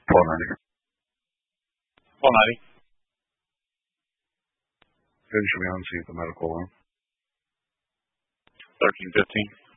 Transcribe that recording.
1290. Good, should we unseat the medical one? 1315.